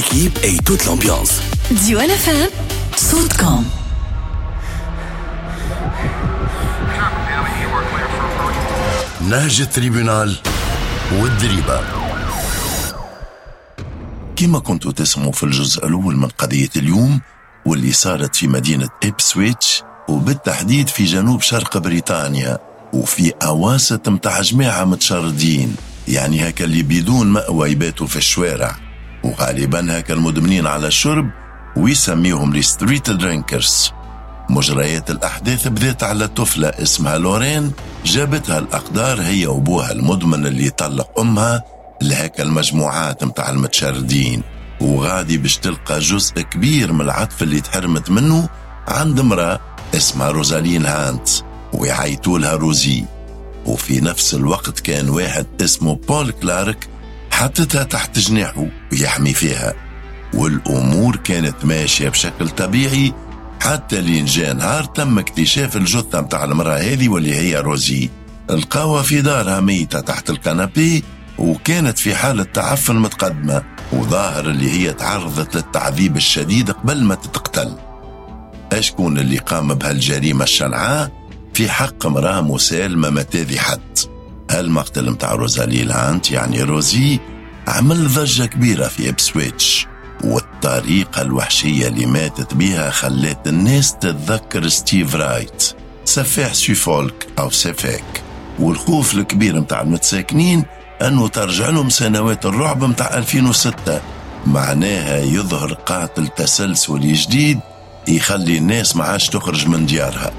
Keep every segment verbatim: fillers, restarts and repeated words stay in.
l'équipe et toute l'ambiance. Diwan F M, صوتكم. نهج التريبونال والدريبة. كما كنتوا تسمعوا في الجزء الأول من قضية اليوم واللي صارت في مدينة إبسويتش وبالتحديد في جنوب شرق بريطانيا وفي أواسط متاع جماعة متشردين، يعني هكا اللي بدون مأوى يباتوا في الشوارع، وغالبا هكا المدمنين على الشرب ويسميهم لي ستريت درينكرز. مجريات الأحداث بدأت على طفلة اسمها لورين، جابتها الأقدار هي وأبوها المدمن اللي طلق أمها لهكا المجموعات متاع المتشردين، وغادي باش تلقى جزء كبير من العطف اللي تحرمت منه عند امرأة اسمها روزالين هانت ويعيطوا لها روزي. وفي نفس الوقت كان واحد اسمه بول كلارك حطتها تحت جناحه ويحمي فيها، والأمور كانت ماشية بشكل طبيعي حتى لين جاء نهار تم اكتشاف الجثة متاع المرأة هذه واللي هي روزي. القاوها في دارها ميتة تحت الكنابي وكانت في حالة تعفن متقدمة، وظاهر اللي هي تعرضت للتعذيب الشديد قبل ما تتقتل. أشكون اللي قام بهالجريمة الشنعاء في حق امرأة مسالمة ما تاذي حد؟ هالمقتل متاع روزالين هانت يعني روزي عمل ضجة كبيرة في إبسويتش، والطريقة الوحشية اللي ماتت بها خلت الناس تتذكر ستيف رايت سفاح سيفولك أو سفاك، والخوف الكبير متاع المتساكنين أنه ترجع لهم سنوات الرعب متاع ألفين وستة، معناها يظهر قاتل تسلسلي جديد يخلي الناس ما عادش تخرج من ديارها.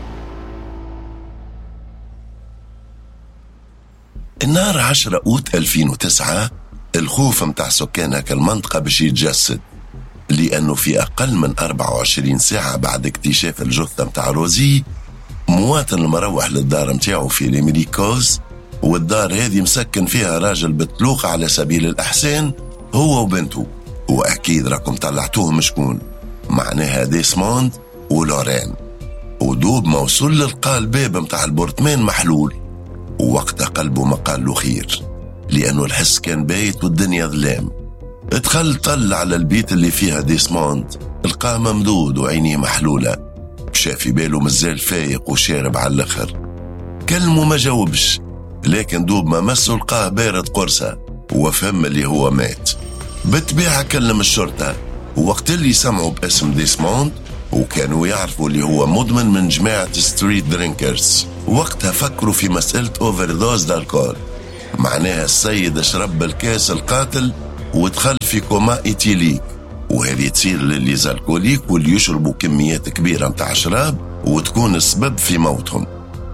النهار عشرة أوت ألفين وتسعة الخوف متاع سكان هاك المنطقة باش يتجسد، لأنه في أقل من أربعة وعشرين ساعة بعد اكتشاف الجثة متاع روزي مواطن المروح للدار متاعه في ليميليكوز، والدار هذه مسكن فيها راجل بتلوق على سبيل الإحسان هو وبنته، وأكيد راكم طلعتوهم شكون، معناها ديسموند ولورين. ودوب ما وصل للقى الباب متاع البورتمان محلول، ووقتها قلبه ما قال له خير لأنه الحس كان بايت والدنيا ظلام. ادخل طل على البيت اللي فيها ديسموند، القاه ممدود وعينيه محلولة، شاف باله مازال فايق وشارب على الاخر. كلمه ما جاوبش، لكن دوب ما مسه لقاه بارد قرصة وفهم اللي هو مات. بالطبيعة كلم الشرطة، ووقت اللي سمعوا باسم ديسموند وكانوا يعرفوا اللي هو مدمن من جماعة ستريت درينكرز، وقتها فكروا في مسألة اوفر دوز دالكول، معناها السيد شرب الكاس القاتل ودخل في كوما إيتيليك، وهذه تصير للي زالكوليك واللي يشربوا كميات كبيرة متاع شراب وتكون السبب في موتهم.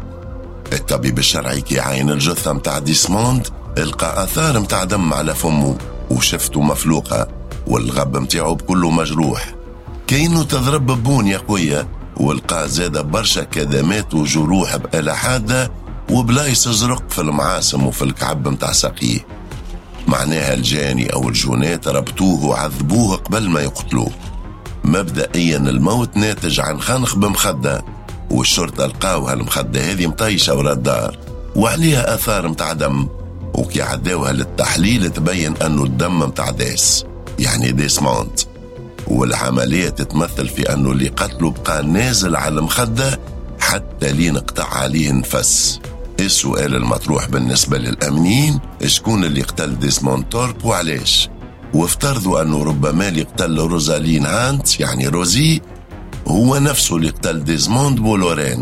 الطبيب الشرعي كي عاين الجثة متاع ديسموند لقى آثار متاع دم على فمه وشفته مفلوقة والغب متاعه بكله مجروح، كأنه تضرب ببونية قوية، ولقى زادة برشا كدمات وجروح بآلة حادة وبلايص زرق في المعاصم وفي الكعب متاع ساقيه، معناها الجاني أو الجونات ربطوه وعذبوه قبل ما يقتلوه. مبدئيا الموت ناتج عن خنق بمخدة، والشرطة لقاوها المخدة هذه مطيشة ورا الدار وعليها آثار متاع دم، وكي عداوها للتحليل تبين أنه الدم متاع ديس يعني ديسموند، والعملية تتمثل في أنه اللي قتله بقى نازل على المخدة حتى لين قطع عليه نفس. السؤال المطروح بالنسبة للأمنين شكون اللي قتل ديسموند تورب وعلاش؟ وافترضوا أنه ربما اللي قتل روزالين هانت يعني روزي هو نفسه اللي قتل ديسموند بولورين،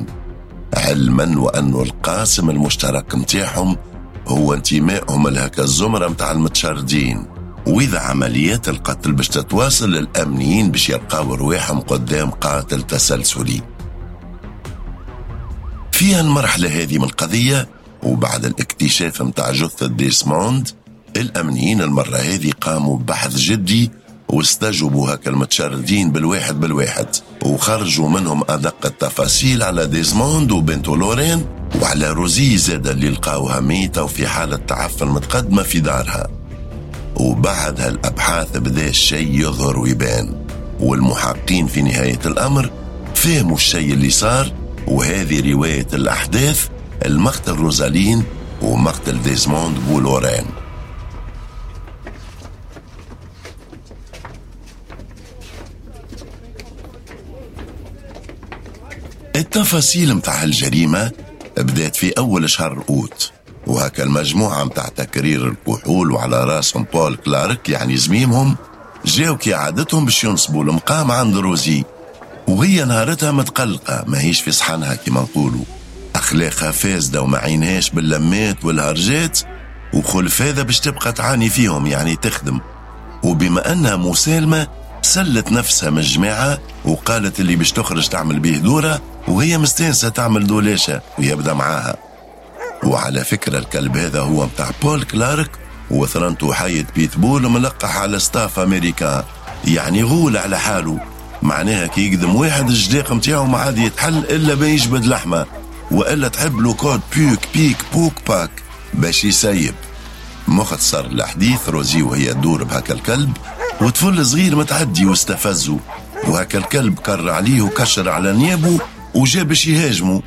علما وأنه القاسم المشترك متاعهم هو انتمائهم لهكا الزمرة متاع المتشردين. وإذا عمليات القتل باش تتواصل الأمنيين باش يلقاو رواحهم قدام قاتل تسلسلي. فيها المرحلة هذه من القضية وبعد الاكتشاف متاع جثة ديسموند الأمنيين المرة هذه قاموا ببحث جدي واستجوبوا هكا المتشردين بالواحد بالواحد، وخرجوا منهم أدق التفاصيل على ديسموند وبنته لورين وعلى روزي زادة اللي لقاوها ميتة وفي حالة تعفن متقدمة في دارها. وبعد هالأبحاث بدأ الشيء يظهر ويبان، والمحققين في نهاية الأمر فهموا الشيء اللي صار، وهذه رواية الأحداث المقتل روزالين ومقتل ديسموند بولورين. التفاصيل متاع الجريمة بدأت في أول شهر أوت، وهكا المجموعة متاع تكرير الكحول وعلى راسهم بول كلارك يعني زميمهم جاو كي عادتهم باش ينصبوا المقام عند روزي، وهي نهارتها متقلقة ماهيش في صحنها كما نقولوا، أخلاقها فاسدة وما عينهاش باللمات والهرجات، وخلف هذا باش تبقى تعاني فيهم يعني تخدم. وبما أنها مسالمة سلت نفسها من الجماعة وقالت اللي باش تخرج تعمل به دورة، وهي مستانسة تعمل دولاشة ويبدأ معاها. وعلى فكرة الكلب هذا هو متاع بول كلارك، وثرنته حية بيتبول وملقح على ستاف أمريكان، يعني غول على حاله، معناها كي يقدم واحد الجداق متاعه ما عاد يتحل إلا بيجبد لحمة، وإلا تحب له كود بيك بيك بوك باك باش يسيب. مختصر الحديث روزي وهي تدور بهاك الكلب وطفل صغير متعدي واستفزه، وهاك الكلب كر عليه وكشر على نيابه وجا باش يهاجمه،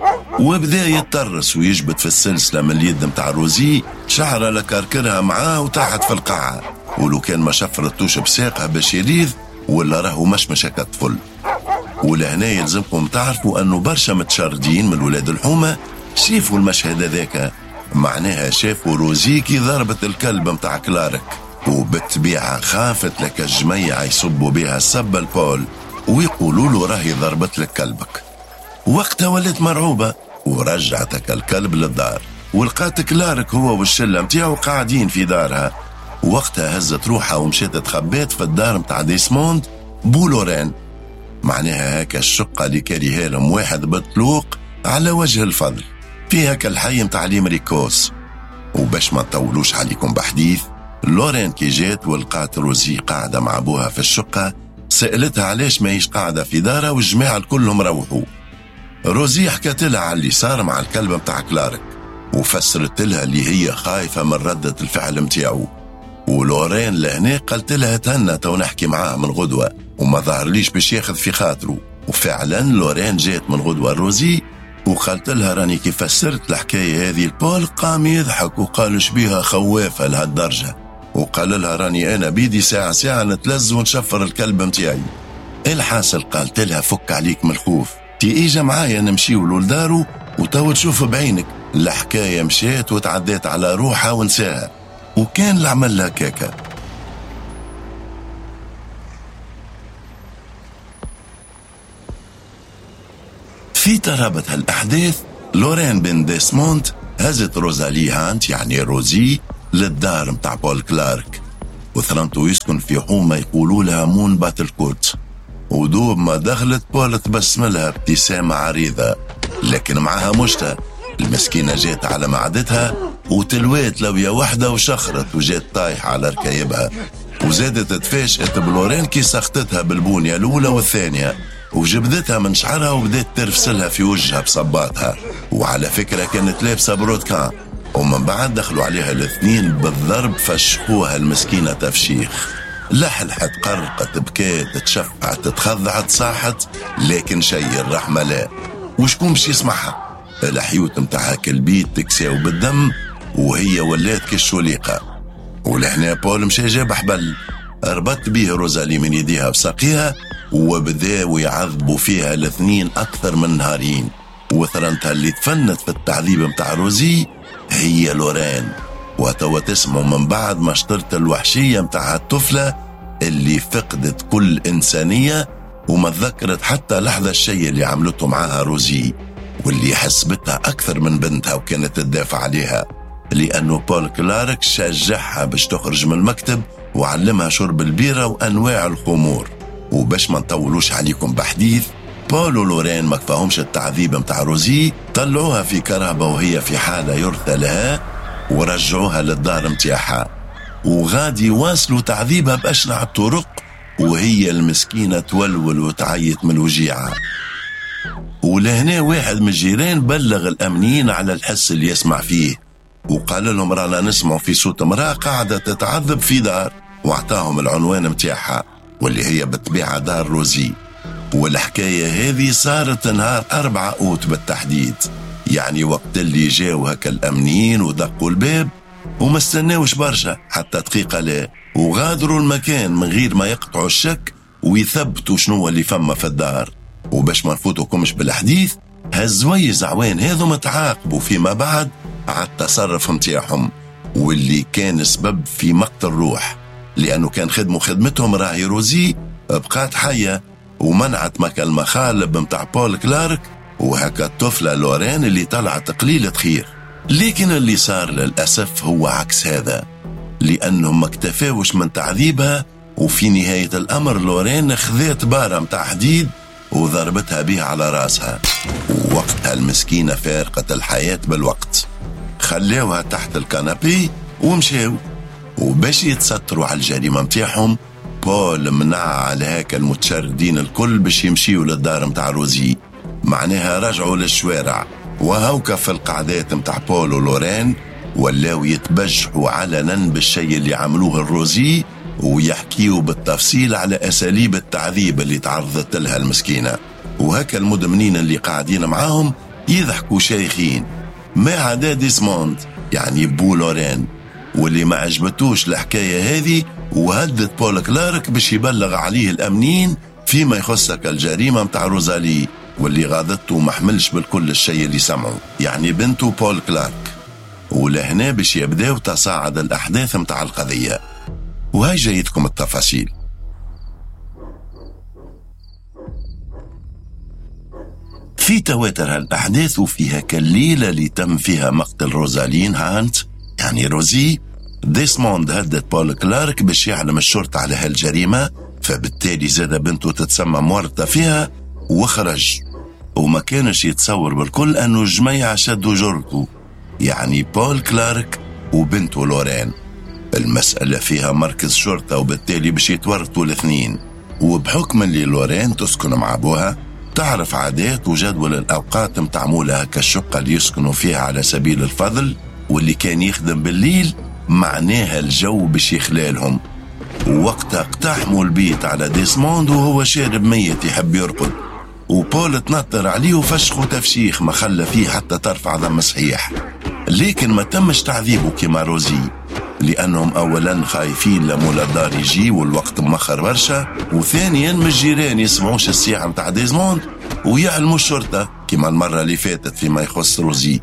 وبدا يتطرس ويجبد في السلسلة من اليد متاع روزي، شعره لكركرها معاه وتحت في القاعة، ولو كان ما شفرتوش بساقها باش يريض ولا راهو مشمش هكا الطفل. ولهنا يلزمكم تعرفوا أنه برشا متشردين من ولاد الحومة شافوا المشهد هذاك، معناها شافوا روزي كي ضربت الكلب متاع كلارك، وبالطبيعة خافت لك الجميع يصبوا بها السب البول ويقولوا له راهي ضربت لك كلبك. وقتها ولت مرعوبة ورجعتك الكلب للدار، ولقات كلارك هو والشلة متاعو قاعدين في دارها. وقتها هزت روحها ومشيت تخبيت في الدار متاع ديسموند بولورين، معناها هكا الشقة اللي كاريها لهم واحد بطلوق على وجه الفضل فيها كالحي متاع الامريكوس. وباش ما نطولوش عليكم بحديث، لورين كي جات ولقات روزي قاعدة مع ابوها في الشقة، سألتها علاش ماهيش قاعدة في دارها والجماعة كلهم روحوا. روزي حكت لها على اللي صار مع الكلب متاع كلارك، وفسرت لها اللي هي خايفة من ردة الفعل متاعو. ولورين لهنا قلت لها تهنى تو نحكي معاه من غدوة، وما ظهر ليش باش ياخذ في خاطره. وفعلا لورين جات من غدوة روزي وقالت لها راني كي فسرت الحكاية هذه البول قام يضحك وقال شبيها خوافة لهالدرجة، وقال لها راني أنا بيدي ساعة ساعة نتلز ونشفر الكلب متاعي. الحاصل قالت لها فك عليك من الخوف، تي إيجا معايا نمشيو لدارو وتو تشوف بعينك. الحكاية مشيت وتعديت على روحها ونساها، وكان العمل لها كاكا. في ترابط هالأحداث لورين بن ديسموند هزت روزالي هانت يعني روزي للدار متاع بول كلارك، وثرنتو يسكن في حومة يقولوا لها مون باتل كوت. ودوب ما دخلت بول تبسم لها ابتسامة عريضة، لكن معها مشتى المسكينة جات على معدتها وتلويت لوية واحدة وشخرت وجات طايحة على ركايبها، وزادت تفاجأت بلورين كي سختتها بالبونية الأولى والثانية وجبدتها من شعرها وبدأت ترفسلها في وجهها بصباتها. وعلى فكرة كانت لابسة برودكان، ومن بعد دخلوا عليها الاثنين بالضرب فشخوها المسكينة تفشيخ. لحلحت قرقت بكات تشفعت تخضعت صاحت، لكن شي الرحمة لا. وشكون باش يسمعها؟ الحيوت متاعها كالبيت تكساو بالدم وهي ولات كالشوليقة. ولهنا بول مشى جاب حبل ربط بيه روزالي من يديها بساقيها وبداو يعذبوا فيها الاثنين أكثر من نهارين. وثرنتها اللي تفنت في التعذيب متاع روزي هي لورين، وتوا تسمعوا من بعد ما شطرت الوحشية متاع الطفلة اللي فقدت كل إنسانية وما تذكرت حتى لحظة الشيء اللي عملته معاها روزي، واللي حسبتها أكثر من بنتها وكانت تدافع عليها، لأنه بول كلارك شجعها باش تخرج من المكتب وعلمها شرب البيرة وأنواع الخمور. وباش ما نطولوش عليكم بحديث، بول ولورين ما كفاهمش التعذيب متاع روزي، طلعوها في كرهبة وهي في حالة يرثى لها ورجعوها للدار متاعها، وغادي واصلوا تعذيبها بأشنع الطرق وهي المسكينة تولول وتعيط من الوجيعة. ولهنا واحد من الجيران بلغ الأمنيين على الحس اللي يسمع فيه، وقال لهم رانا نسمع في صوت امرأة قاعدة تتعذب في دار، واعطاهم العنوان متاعها واللي هي بالطبيعة دار روزي. والحكاية هذه صارت نهار أربعة أوت بالتحديد، يعني وقت اللي جاو هكا الأمنيين ودقوا الباب وما استناوش برشا حتى دقيقة لا، وغادروا المكان من غير ما يقطعوا الشك ويثبتوا شنو اللي فما في الدار. وباش ما نفوتوكمش بالحديث، هالزوي زعوان هذو متعاقبوا فيما بعد على التصرف متاعهم واللي كان سبب في مقتل روح، لأنه كان خدموا خدمتهم راهي روزي بقات حية ومنعت مكا المخالب متاع بول كلارك وهكا الطفلة لورين اللي طلعت قليلة خير. لكن اللي صار للأسف هو عكس هذا، لأنهم ما اكتفاوش من تعذيبها، وفي نهاية الأمر لورين خذت بارة متاع حديد وضربتها بها على راسها، ووقتها المسكينة فارقة الحياة بالوقت. خلوها تحت الكنابي ومشاو، وباش يتستروا على الجريمة متاعهم بول منع على هيك المتشردين الكل باش يمشيوا للدار متاع روزي، معناها رجعوا للشوارع، وهوكا في القعدات متاع بول ولورين ولاو يتبجحوا علنا بالشيء اللي عملوه الروزي، ويحكيوا بالتفصيل على أساليب التعذيب اللي تعرضت لها المسكينة. وهكا المدمنين اللي قاعدين معاهم يضحكوا شايخين، ما عدا ديسموند يعني بو لورين، واللي ما عجبتوش الحكاية هذه وهدت بول كلارك باش يبلغ عليه الأمنين فيما يخصك الجريمة متاع روزالي، واللي غاضته ما حملش بالكل الشيء اللي سمعه، يعني بنته بول كلارك. ولهنا باش يبداو تصاعد الأحداث متاع القضية، وهاي جايتكم التفاصيل. في تواتر هالأحداث وفيها كالليلة اللي تم فيها مقتل روزالين هانت يعني روزي، ديسموند هدت بول كلارك باش يعلم الشرطة على هالجريمة، فبالتالي زاد بنته تتسمى مورطة فيها وخرج، وما كانش يتصور بالكل أنه جميع شدوا جرته، يعني بول كلارك وبنته لورين. المسألة فيها مركز شرطة وبالتالي باش يتورطوا الاثنين، وبحكم اللي لورين تسكن مع أبوها تعرف عادات وجدول الأوقات متعمولها كالشقة اللي يسكنوا فيها على سبيل الفضل، واللي كان يخدم بالليل معناها الجو باش يخلالهم. ووقتها اقتحموا البيت على ديسموند وهو شارب ميت يحب يرقد، وبول تنطر عليه وفشخوا تفشيخ ما خلى فيه حتى ترفع دم صحيح. لكن ما تمش تعذيبه كما روزي، لأنهم أولا خايفين لمولا الدار يجي والوقت مخر برشا، وثانيا من الجيران يسمعوش السياحة متاع ديزموند ويعلموا الشرطة كما المرة اللي فاتت فيما يخص روزي.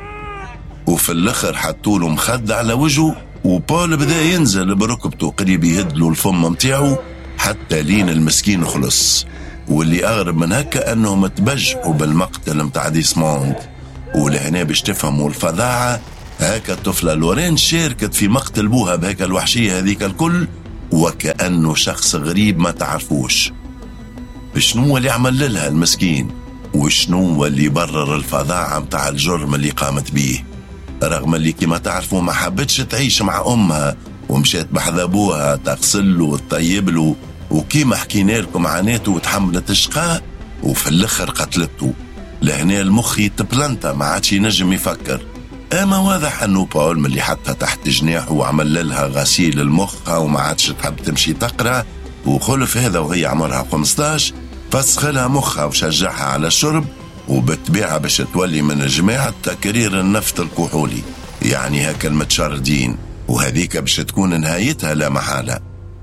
وفي الأخر حطوله مخد على وجهه، وبول بدا ينزل بركبته قريب يهدلوا الفم متاعه حتى لين المسكين خلص. واللي أغرب من هكا أنهم تبجحوا بالمقتل متاع ديسموند، ولهنا باش تفهموا الفظاعة هكا الطفلة لورين شاركت في مقتل بوها بهكا الوحشية هذيك الكل، وكأنه شخص غريب ما تعرفوش. شنو اللي عمل لها المسكين، وشنو اللي برر الفظاعة متاع الجرم اللي قامت بيه، رغم اللي كما تعرفوا ما حبتش تعيش مع أمها ومشيت بحذ أبوها تغسله وتطيب له، وكيما حكينا لكم عاناته وتحملت الشقاء، وفي الأخر قتلته. لهنا المخ يتبلنتا ما عادش ينجم يفكر. اما واضح انه بول ملي حطها تحت جناحه وعمل لها غسيل المخ وما عادش تحب تمشي تقرا، وخلف هذا وهي عمرها خمسطاش فسخلها مخها وشجعها على الشرب، وبالطبيعه باش تولي من جماعه تكرير النفط الكحولي، يعني هكا المتشردين، وهذيك باش تكون نهايتها لا محاله.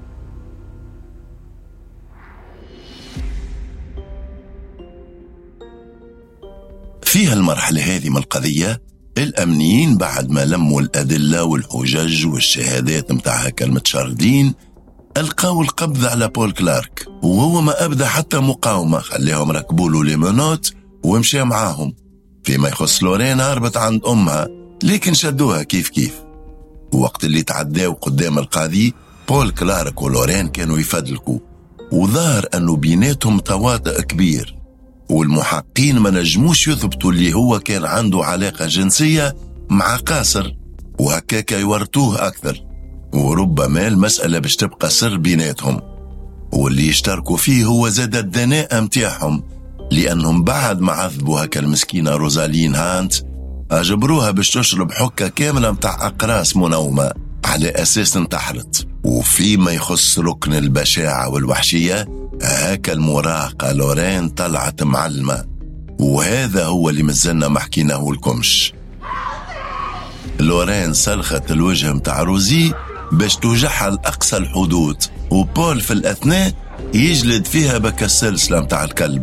في هالمرحله هذه من القضيه الأمنيين بعد ما لموا الأدلة والحجج والشهادات متاع هكا المتشردين ألقاو القبض على بول كلارك، وهو ما أبدأ حتى مقاومة، خليهم ركبوا له ليمونوت ومشي معاهم. فيما يخص لورين هربت عند أمها لكن شدوها كيف كيف. ووقت اللي تعداو قدام القاضي بول كلارك ولورين كانوا يفدلكوا، وظهر أنه بيناتهم تواطؤ كبير، والمحققين ما نجموش يثبتوا اللي هو كان عنده علاقة جنسية مع قاصر، وهكاك يورتوه أكثر، وربما المسألة باش تبقى سر بيناتهم. واللي يشتركوا فيه هو زاد الدناءة متاعهم، لأنهم بعد ما عذبوا هكا المسكينة روزالين هانت أجبروها باش تشرب حكة كاملة متاع أقراص منومة على أساس انتحرت. وفيما يخص ركن البشاعة والوحشية هكا المراهقة لورين طلعت معلمة، وهذا هو اللي مازلنا ما حكيناه لكمش. لورين سلخت الوجه متاع روزي باش توجعها لأقصى الحدود، وبول في الأثناء يجلد فيها بك السلسلة متاع الكلب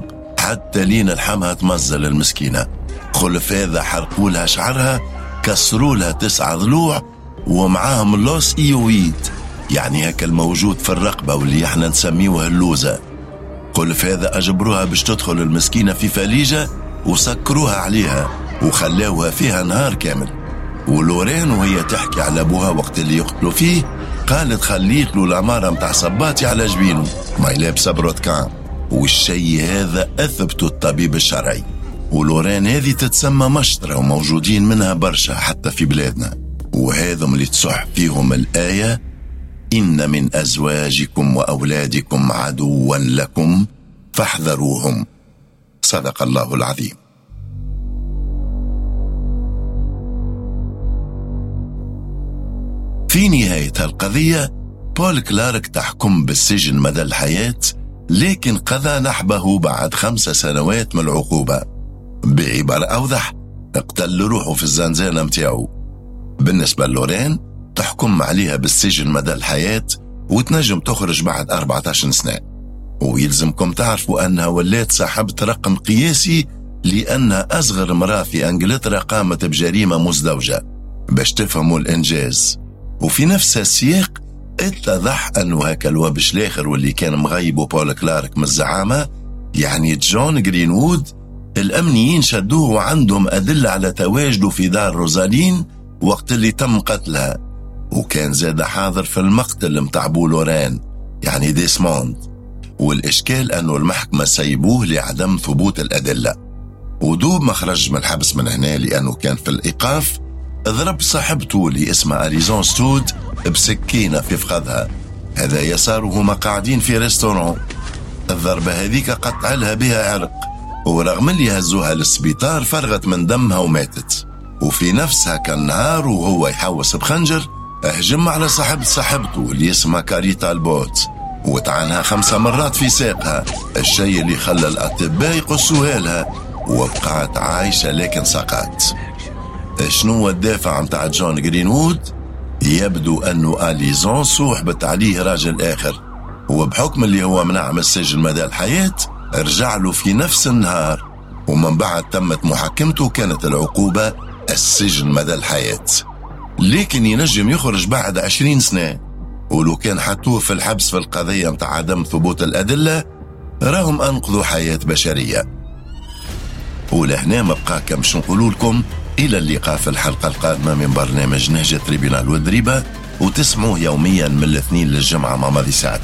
حتى لين لحمها تمزل المسكينة. خلف هذا حرقوا لها شعرها، كسروا لها تسعة ضلوع ومعاهم لوس إيويد، يعني هكا الموجود في الرقبة واللي احنا نسميوه اللوزة. خلف هذا أجبروها باش تدخل المسكينة في فليجة وسكروها عليها وخلاوها فيها نهار كامل. ولورين وهي تحكي على أبوها وقت اللي يقتلوا فيه قالت خليت له العمارة متاع صباتي على جبينه ما يلابس بروتكان، والشيء هذا أثبته الطبيب الشرعي. ولورين هذه تتسمى مشطرة وموجودين منها برشا حتى في بلادنا، وهذم اللي تصح فيهم الآية إن من أزواجكم وأولادكم عدوا لكم فاحذروهم. صدق الله العظيم. في نهاية القضية بول كلارك تحكم بالسجن مدى الحياة، لكن قضى نحبه بعد خمس سنوات من العقوبة. بعبارة أوضح اقتل روحه في الزنزانة متاعه. بالنسبة لورين تحكم عليها بالسجن مدى الحياة وتنجم تخرج بعد أربعة عشر سنة. ويلزمكم تعرفوا أنها ولات صاحبة رقم قياسي لأنها أصغر امرأة في أنجلترا قامت بجريمة مزدوجة، باش تفهموا الإنجاز. وفي نفس السياق اتضح أنه هكا الوبش الآخر واللي كان مغيبه بول كلارك من الزعامة، يعني جون جرينوود، الأمنيين شدوه وعندهم أدلة على تواجده في دار روزالين وقت اللي تم قتلها، وكان زاد حاضر في المقتل متاع بولورين يعني ديسموند. والإشكال أنه المحكمة سيبوه لعدم ثبوت الأدلة. ودوب ما خرج من الحبس من هنا لأنه كان في الإيقاف ضرب صاحبته اللي اسمها أليزون ستود بسكينة في فخذها. هذا يسار وهما قاعدين في ريستوران. الضربة هذيك قطع لها بها عرق، ورغم اللي هزوها للسبيطار فرغت من دمها وماتت. وفي نفسها كان نهار وهو يحوس بخنجر هجم على صاحب صاحبته اللي اسمها كاريتا البوت وطعنها خمسة مرات في ساقها، الشيء اللي خلى الأطباء يقصوها لها، وبقعت عايشة لكن سقط. شنو الدافع متاع جون جرينوود؟ يبدو أنه أليزون صوحبت عليه راجل آخر، وبحكم اللي هو منع من السجن مدى الحياة رجع له في نفس النهار، ومن بعد تمت محاكمته كانت العقوبة السجن مدى الحياة. لكن ينجم يخرج بعد عشرين سنة، ولو كان حطوه في الحبس في القضية متاع عدم ثبوت الأدلة راهم أنقذوا حياة بشرية. ولهنا مبقى كم شنقولوا لكم. إلى اللقاء في الحلقة القادمة من برنامج نهج تريبيونال والدريبة، وتسمعوه يوميا من الاثنين للجمعة مع ماضي ساعة.